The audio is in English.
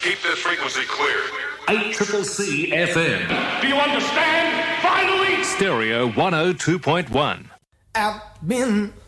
Keep this frequency clear. 8CCC FM. Do you understand? Finally! Stereo 102.1. I've been